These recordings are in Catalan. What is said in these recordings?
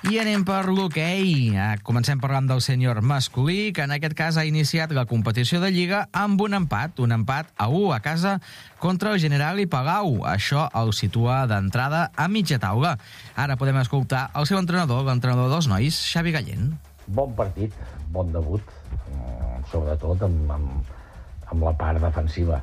I anem per l'hoquei. Comencem parlant del sènior masculí, que en aquest cas ha iniciat la competició de Lliga amb un empat a 1 a casa contra el Generali Palau. Això el situa d'entrada a mitja taula. Ara podem escoltar el seu entrenador, l'entrenador dels nois, Xavi Gallent. Bon partit, bon debut, sobretot amb la part defensiva.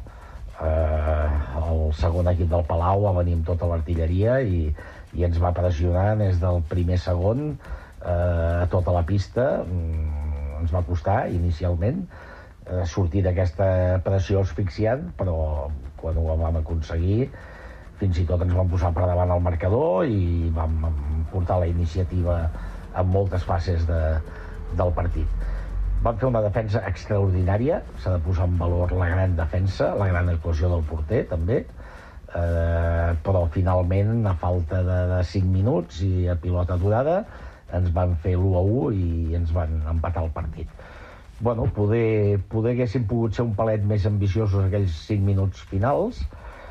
El segon equip del Palau va venir amb tota l'artilleria i ens va pressionar des del primer segon a tota la pista. Ens va costar inicialment sortir d'aquesta pressió asfixiant, però quan ho vam aconseguir fins i tot ens vam posar per davant el marcador i vam portar la iniciativa en moltes fases del partit. Vam fer una defensa extraordinària, s'ha de posar en valor la gran defensa, la gran actuació del porter també, però finalment a falta de 5 minuts i a pilota aturada ens van fer l'1-1 i ens van empatar el partit. Bueno, poder haguéssim pogut ser un palet més ambiciosos aquells 5 minuts finals,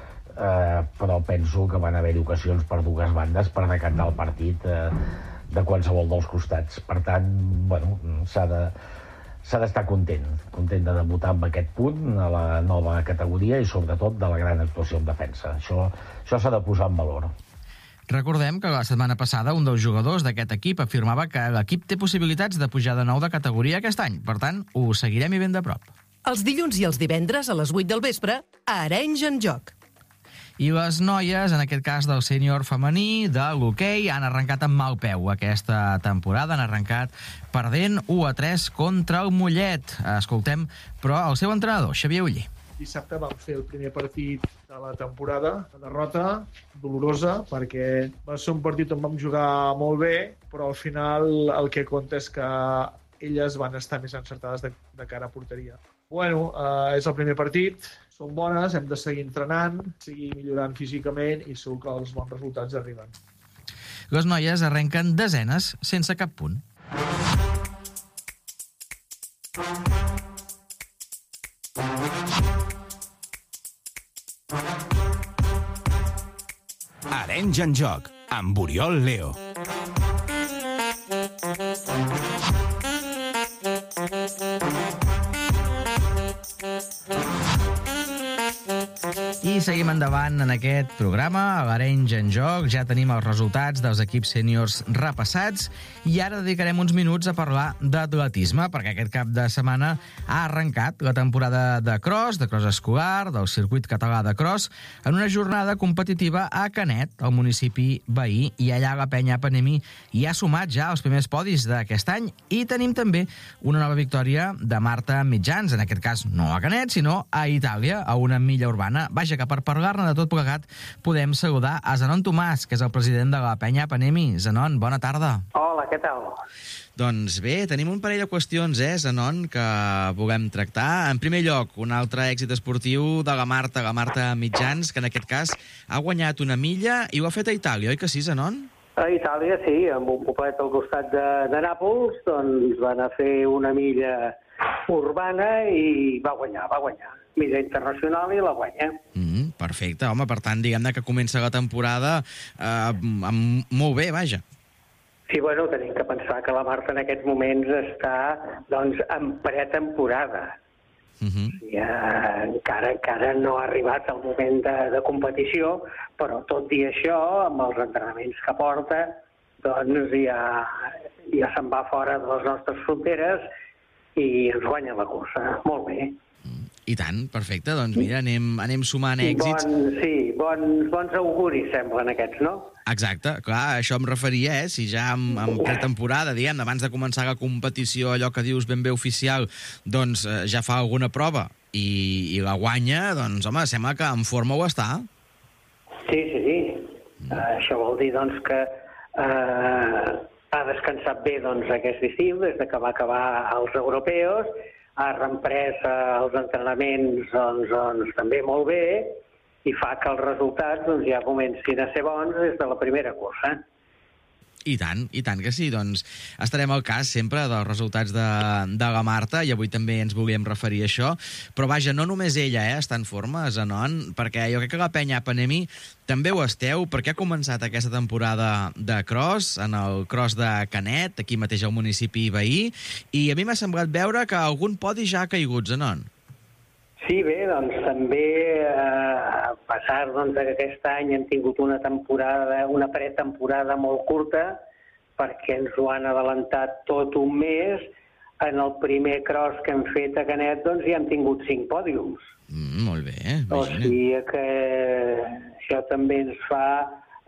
però penso que van haver-hi ocasions per dues bandes per decantar el partit de qualsevol dels costats. Per tant, bueno, s'ha d'estar content de debutar amb aquest punt a la nova categoria i sobretot de la gran actuació en defensa. Això s'ha de posar en valor. Recordem que la setmana passada un dels jugadors d'aquest equip afirmava que l'equip té possibilitats de pujar de nou de categoria aquest any. Per tant, ho seguirem i ben de prop. Els dilluns i els divendres a les 8 del vespre a Arenys en Joc. I les noies, en aquest cas del sènior femení, de l'hoquei, han arrencat amb mal peu aquesta temporada. Han arrencat perdent 1-3 contra el Mollet. Escoltem, però, el seu entrenador, Xavier Uller. Dissabte vam fer el primer partit de la temporada, una derrota dolorosa, perquè va ser un partit on vam jugar molt bé, però al final el que compta és que elles van estar més encertades de cara a porteria. Bueno, és el primer partit, són bones, hem de seguir entrenant, seguir millorant físicament i segur que els bons resultats arriben. Les noies arrenquen desenes sense cap punt. Arenys en Joc, amb Oriol Leo. I seguim endavant en aquest programa, a l'Arenys en Joc. Ja tenim els resultats dels equips sèniors repassats i ara dedicarem uns minuts a parlar d'atletisme, perquè aquest cap de setmana ha arrencat la temporada de cross escolar, del circuit català de cross, en una jornada competitiva a Canet, al municipi veí, i allà la penya Panemi hi ha sumat ja els primers podis d'aquest any i tenim també una nova victòria de Marta Mitjans, en aquest cas no a Canet, sinó a Itàlia, a una milla urbana. Vaja, que per parlar-ne de tot plegat podem saludar a Zenon Tomàs, que és el president de la penya Panemi. Zenon, bona tarda. Hola, què tal? Doncs bé, tenim un parell de qüestions, Zenon, que volem tractar. En primer lloc, un altre èxit esportiu de la Marta Mitjans, que en aquest cas ha guanyat una milla i ho ha fet a Itàlia, oi que sí, Zenon? A Itàlia, sí, amb un poblet al costat de Nàpols, doncs van a fer una milla urbana i va guanyar. Milla internacional i la guanya. Perfecte, home, per tant, diguem-ne que comença la temporada molt bé, vaja. Sí, bueno, tenim que pensar que la Marta en aquests moments està, doncs, en pretemporada. Encara no ha arribat el moment de competició, però tot i això, amb els entrenaments que porta, doncs ja se'n va fora de les nostres fronteres i ens guanya la cursa. Molt bé. I tant, perfecte. Doncs mira, anem sumant èxits. Bons auguris semblen aquests, no? Exacte, clar, això em referia, si ja en pretemporada, diguem, abans de començar la competició, allò que dius ben bé oficial, doncs ja fa alguna prova i la guanya, doncs home, sembla que en forma ho està. Sí. Això vol dir, doncs, que ha descansat bé, doncs, aquest estiu, des que va acabar els europeus, ha reemprès els entrenaments, doncs, també molt bé, i fa que els resultats ja comencin a ser bons des de la primera cursa. I tant que sí. Doncs estarem al cas sempre dels resultats de la Marta, i avui també ens volíem referir a això. Però vaja, no només ella està en forma, Zenon, perquè jo crec que la penya Panemi també ho esteu, perquè ha començat aquesta temporada de cross, en el cross de Canet, aquí mateix al municipi veí, i a mi m'ha semblat veure que algun podi ja ha caigut, Zenon. Sí, bé, doncs també a pesar que aquest any hem tingut una pretemporada molt curta, perquè ens ho han adelantat tot un mes. En el primer cross que hem fet a Canet doncs ja hem tingut 5 pòdiums. Molt bé, o sigui que això també ens fa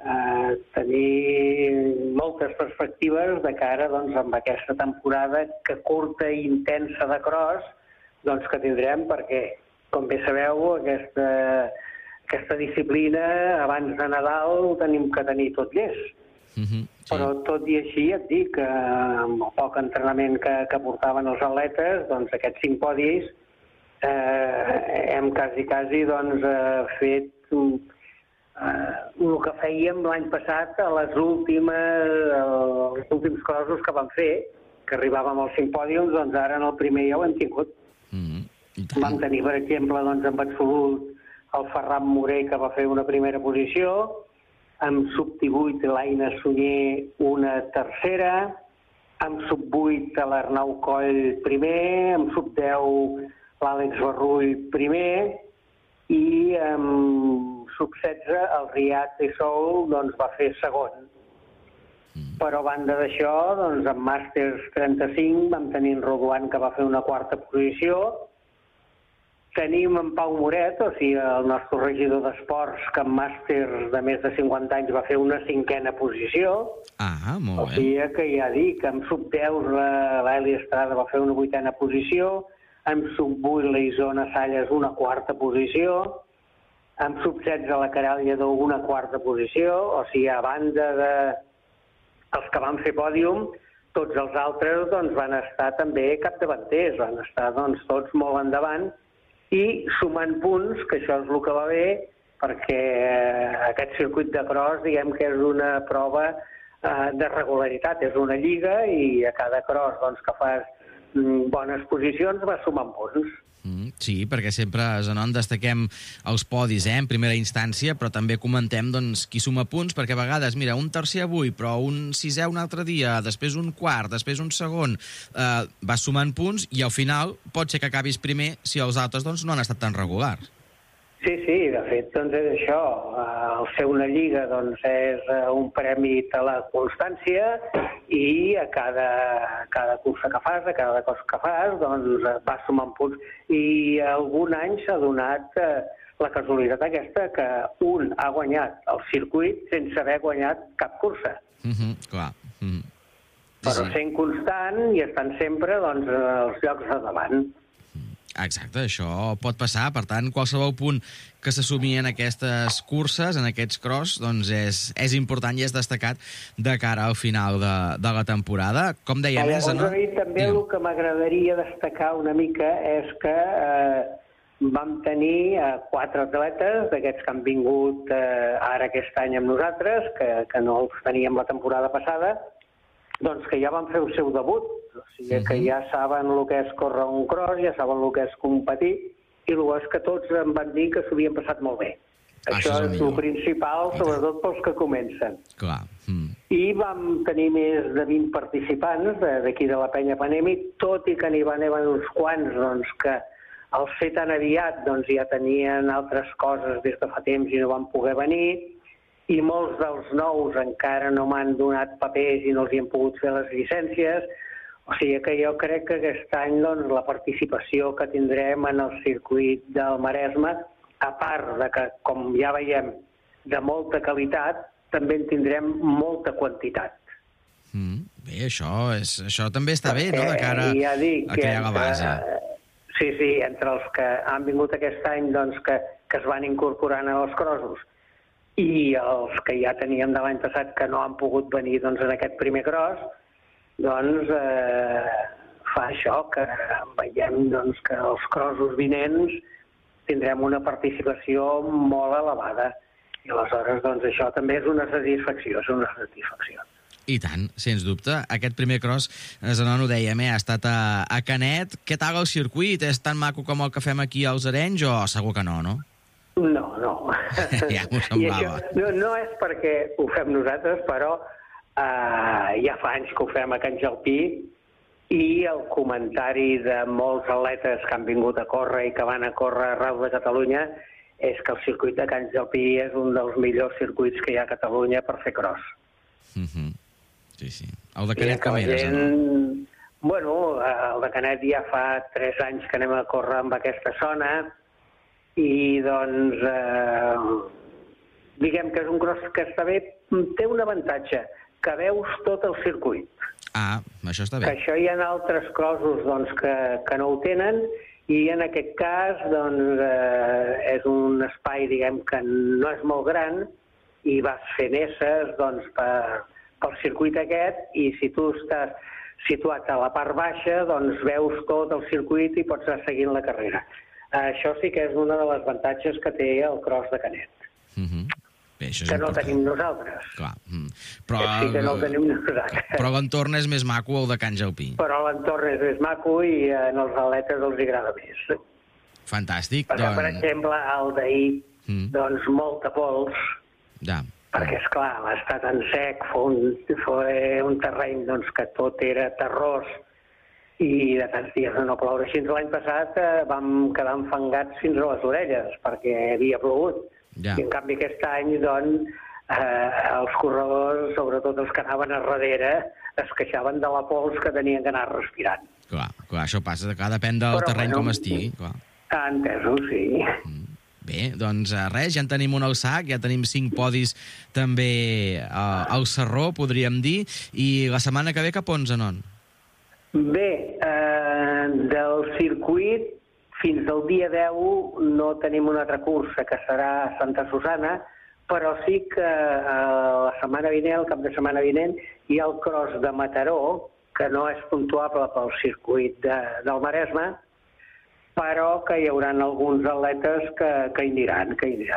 tenir moltes perspectives de cara amb aquesta temporada que curta i intensa de cross doncs que tindrem, perquè com bé sabeu, aquesta disciplina, abans de Nadal, ho tenim que tenir tot llest. Sí. Però tot i així, et dic, amb el poc entrenament que portaven els atletes, doncs aquests 5 podis hem quasi fet el que fèiem l'any passat a els últims crossos que vam fer, que arribàvem als 5 pòdiums, doncs ara en el primer ja ho hem tingut. Vam tenir, per exemple, amb absolut el Ferran Moré, que va fer una primera posició, amb sub-18 l'Aina Sunyer una tercera, amb sub-8 l'Arnau Coll primer, amb sub-10 l'Àlex Barrull primer, i amb sub-16 el Riat de Sol va fer segon. Però a banda d'això, amb Màsters 35 vam tenir en Roduan, que va fer una quarta posició. Tenim en Pau Moret, o sigui, el nostre regidor d'esports, que en màsters de més de 50 anys va fer una 5a posició. Molt bé. O sigui que ja dic, amb sub-10 l'Eli Estrada va fer una 8a posició, amb sub-8 la Isona Salles una 4a posició, amb sub-16 la Caral Lledó una 4a posició, o sigui, a banda dels que van fer pòdium, tots els altres van estar també capdavanters, van estar tots molt endavant, i sumant punts, que això és el que va bé, perquè aquest circuit de cross, diguem que és una prova de regularitat, és una lliga i a cada cross que fas bones posicions vas sumant punts. Sí, perquè sempre, Zenon, destaquem els podis, en primera instància, però també comentem qui suma punts, perquè a vegades, mira, un tercer avui, però un sisè un altre dia, després un quart, després un segon, vas sumant punts i al final pot ser que acabis primer si els altres no han estat tan regulars. Sí, de fet, és això. El ser una lliga és un premi a la constància i a cada cursa que fas, a cada cosa que fas, vas sumant punts. I algun any s'ha donat la casualitat aquesta que un ha guanyat el circuit sense haver guanyat cap cursa. Clar. Però sent constant i estant sempre als llocs de davant. Exacte, això pot passar. Per tant, qualsevol punt que s'assumi en aquestes curses, en aquests cross, és important i és destacat de cara al final de la temporada. Com deia més, no? També el que m'agradaria destacar una mica és que vam tenir 4 atletes d'aquests que han vingut ara aquest any amb nosaltres, que no els teníem la temporada passada, que ja van fer el seu debut. O sigui que ja saben el que és córrer un cross, ja saben el que és competir, i el que tots em van dir que s'ho havien passat molt bé. Això és el principal, sobretot pels que comencen. Clar. I vam tenir més de 20 participants d'aquí de la penya Panemi, tot i que n'hi van haver uns quants que al ser tan aviat ja tenien altres coses des de fa temps i no van poder venir, i molts dels nous encara no m'han donat papers i no els hi han pogut fer les llicències. O sigui que jo crec que aquest any la participació que tindrem en el circuit del Maresme, a part de que, com ja veiem, de molta qualitat, també en tindrem molta quantitat. Bé, això també està bé, no?, de cara a crear la base. Sí, entre els que han vingut aquest any que es van incorporant als crossos i els que ja teníem de l'any passat que no han pogut venir en aquest primer cross, fa això, que veiem que els crossos vinents tindrem una participació molt elevada. I aleshores, això també és una satisfacció, I tant, sens dubte. Aquest primer cross, Zenon ho dèiem, ha estat a Canet. Què tal el circuit? És tan maco com el que fem aquí als Arenys o segur que no, no? No. Ja m'ho I semblava. això no és perquè ho fem nosaltres, però ja fa anys que ho fem a Can Jalpí i el comentari de molts atletes que han vingut a córrer i que van a córrer arreu de Catalunya és que el circuit de Can Jalpí és un dels millors circuits que hi ha a Catalunya per fer cross. Sí. El de Canet com era, no? Bueno, el de Canet ja fa 3 anys que anem a córrer amb aquesta zona i, doncs, diguem que és un cross que està bé, té un avantatge, que veus tot el circuit. Ah, això està bé. Que això hi ha altres crossos doncs, que no ho tenen i en aquest cas doncs, és un espai diguem que no és molt gran i vas fent esses doncs, pel circuit aquest i si tu estàs situat a la part baixa doncs veus tot el circuit i pots anar seguint la carrera. Això sí que és una de les avantatges que té el cross de Canet. Bé, això és que no important. tenim nosaltres. Clar. Però, sí que no el tenim nosaltres. Però l'entorn és més maco el de Can Jalpí. Però l'entorn és més maco i als atletes els agrada més. Fantàstic. Per exemple, el d'ahir, doncs molta pols, perquè, esclar, està tan sec, fue un terreny doncs, que tot era terrós i de tants dies de no ploure. Així l'any passat vam quedar enfangats fins a les orelles perquè havia plogut. I en canvi aquest any, doncs, els corredors, sobretot els que anaven a darrere, es queixaven de la pols que tenien que anar respirant. Clar, això passa, depèn del terreny com estigui. Clar. Entesos, sí. Bé, doncs res, ja en tenim un al sac, ja tenim 5 podis també al Sarró, podríem dir, i la setmana que ve cap on, Zenon? Bé, del circuit fins al dia 10 no tenim una altra cursa, que serà a Santa Susana, però sí que la setmana vinent, el cap de setmana vinent, hi ha el cross de Mataró, que no és puntuable pel circuit del Maresme, però que hi haurà alguns atletes que hi aniran.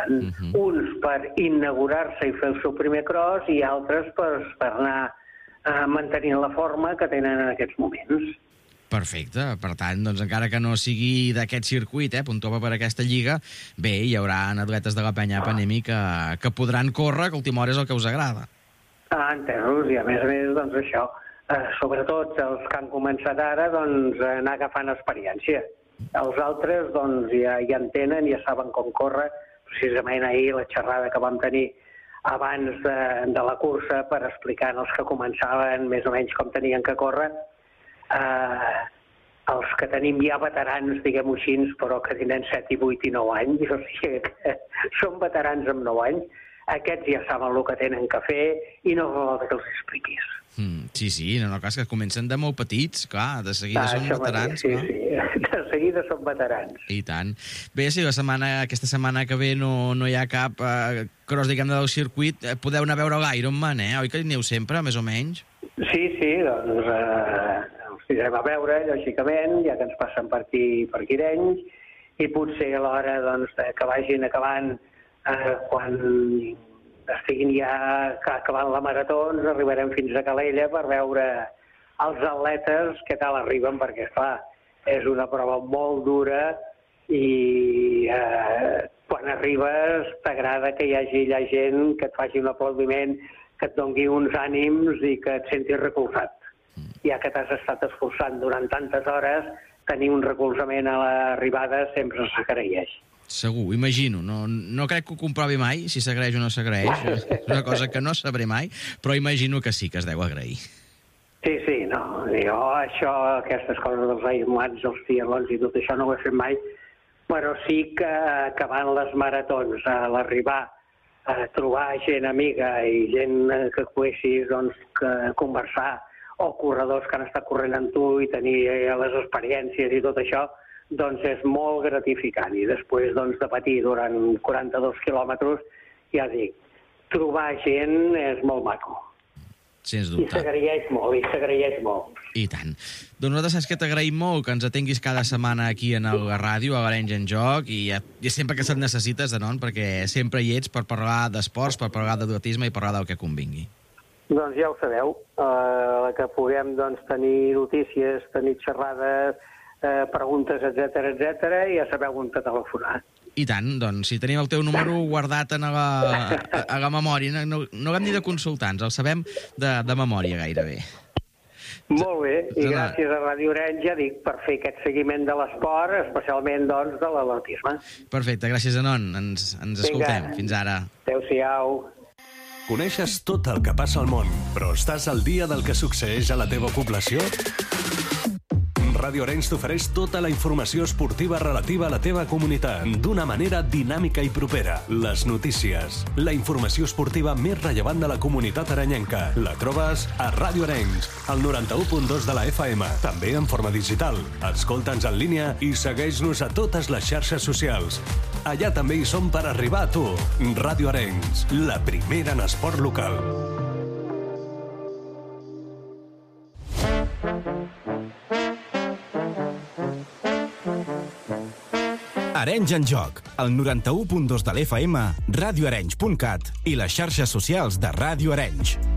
Uns per inaugurar-se i fer el seu primer cross i altres per anar mantenint la forma que tenen en aquests moments. Perfecte. Per tant, doncs, encara que no sigui d'aquest circuit, puntuable per aquesta lliga, bé, hi haurà atletes de la penya Panemi que podran córrer, que a última hora és el que us agrada. Entesos, i a més, doncs això, sobretot els que han començat ara, doncs anar agafant experiència. Els altres, doncs, ja en tenen, ja saben com córrer. Precisament ahir la xerrada que vam tenir abans de la cursa per explicar als que començaven més o menys com tenien que córrer, els que tenim ja veterans, diguem-ho així, però que tenen 7, 8 i 9 anys, o sigui que són veterans amb 9 anys, aquests ja saben el que tenen que fer i no vol que els expliquis. Sí, no, cas que comencen de molt petits, clar, de seguida són veterans. Sí, de seguida són veterans. I tant. Bé, si aquesta setmana que ve no hi ha cap cross, diguem, del circuit, podeu anar a veure l'Ironman, oi que hi aneu sempre, més o menys? Sí, doncs els anirem a veure, lògicament, ja que ens passen per aquí per Quirenys, i potser a l'hora doncs, que vagin acabant quan estiguin ja acabant la marató, ens arribarem fins a Calella per veure els atletes què tal arriben, perquè, clar, és una prova molt dura i quan arribes t'agrada que hi hagi gent que et faci un aplaudiment, que et doni uns ànims i que et sentis recolzat. Ja que t'has estat esforçant durant tantes hores, tenir un recolzament a l'arribada sempre s'agraeix. Segur, imagino. No crec que ho comprovi mai, si s'agraeix o no s'agraeix. És una cosa que no sabré mai, però imagino que sí, que es deu agrair. Sí, no. Jo aquestes coses dels Ironmans, els triatlons i tot això no ho he fet mai, però sí que acabant les maratons, a l'arribar a trobar gent amiga i gent que coneixis, doncs, que conversar, o corredors que han estat corrent amb tu i tenir les experiències i tot això, doncs és molt gratificant. I després doncs, de patir durant 42 quilòmetres, ja dic, trobar gent és molt maco. Sens dubte. I s'agraeix molt. I tant. Doncs nosaltres saps que t'agraïm molt que ens atenguis cada setmana aquí a la ràdio, a l'Arenys en Joc, i sempre que se't necessites, Zenon, perquè sempre hi ets per parlar d'esports, per parlar d'atletisme i parlar del que convingui. Doncs ja ho sabeu, que puguem tenir notícies, tenir xerrades, preguntes, etc, ja sabeu on telefonar. I tant, doncs, si tenim el teu número guardat a la memòria, no haguem ni de consultar-nos, el sabem de memòria gairebé. Molt bé, i gràcies a Ràdio Arenys, ja dic, per fer aquest seguiment de l'esport, especialment, doncs, de l'atletisme. Perfecte, gràcies, Anon. Ens escoltem. Fins ara. Adéu-siau. Coneixes tot el que passa al món, però estàs al dia del que succeeix a la teva població? Ràdio Arenys t'ofereix tota la informació esportiva relativa a la teva comunitat d'una manera dinàmica i propera. Les notícies, la informació esportiva més rellevant de la comunitat arenyenca. La trobes a Ràdio Arenys, al 91.2 de la FM, també en forma digital. Escolta'ns en línia i segueix-nos a totes les xarxes socials. Allà també hi som per arribar a tu. Ràdio Arenys, la primera en esport local. Arenys en Joc, al 91.2 de l'FM, radioarenys.cat i les xarxes socials de Ràdio Arenys.